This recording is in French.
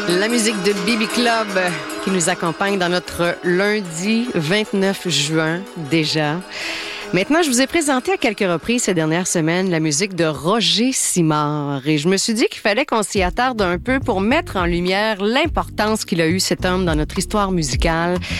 La musique de Bibi Club qui nous accompagne dans notre lundi 29 juin déjà. Maintenant, je vous ai présenté à quelques reprises ces dernières semaines la musique de Roger Simard et je me suis dit qu'il fallait qu'on s'y attarde un peu pour mettre en lumière l'importance qu'il a eu cet homme dans notre histoire musicale.